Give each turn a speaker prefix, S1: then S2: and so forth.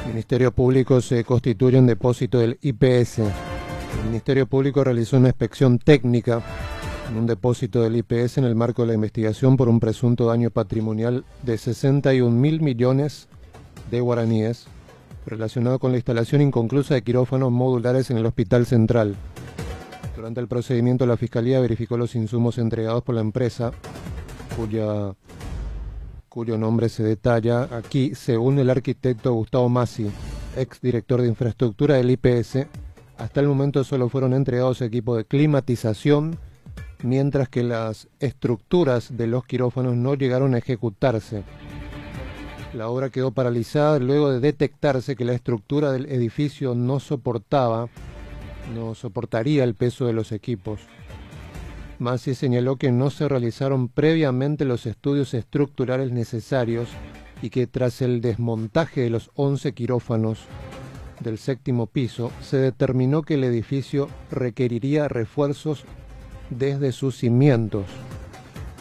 S1: Ministerio Público se constituye en depósito del IPS. El Ministerio Público realizó una inspección técnica en un depósito del IPS en el marco de la investigación por un presunto daño patrimonial de 61.000 millones de guaraníes relacionado con la instalación inconclusa de quirófanos modulares en el Hospital Central. Durante el procedimiento, la Fiscalía verificó los insumos entregados por la empresa, cuyo nombre se detalla aquí. Según el arquitecto Gustavo Massi, exdirector de infraestructura del IPS, hasta el momento solo fueron entregados equipos de climatización, mientras que las estructuras de los quirófanos no llegaron a ejecutarse. La obra quedó paralizada luego de detectarse que la estructura del edificio no soportaría el peso de los equipos. Massi señaló que no se realizaron previamente los estudios estructurales necesarios y que tras el desmontaje de los 11 quirófanos del séptimo piso, se determinó que el edificio requeriría refuerzos desde sus cimientos.